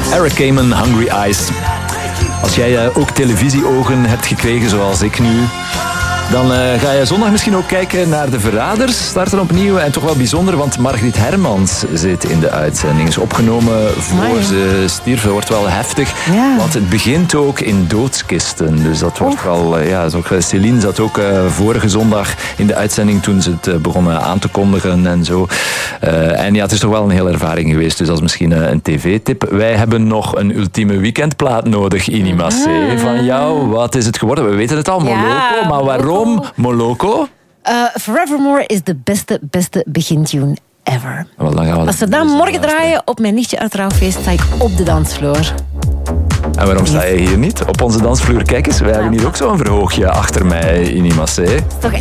Eric Kamen, Hungry Eyes. Als jij ook televisieogen hebt gekregen, zoals ik nu, dan ga je zondag misschien ook kijken naar De Verraders. Starten opnieuw en toch wel bijzonder, want Margriet Hermans zit in de uitzending. Is opgenomen voor ze stierf. Dat wordt wel heftig, want het begint ook in doodskisten. Dus dat wordt wel... Céline zat ook vorige zondag in de uitzending toen ze het begonnen aan te kondigen en zo. En ja, het is toch wel een hele ervaring geweest. Dus dat is misschien een tv-tip. Wij hebben nog een ultieme weekendplaat nodig, Ini Massé, van jou. Wat is het geworden? We weten het al, Moloko, maar waarom? Moloko? Forevermore is de beste begintune ever. Wel, dan gaan we Als we dat morgen draaien op mijn nichtje uitrouwfeest, sta ik op de dansvloer. En waarom sta je hier niet op onze dansvloer? Kijk eens, wij hebben hier ook zo'n verhoogje achter mij, Ini Massé.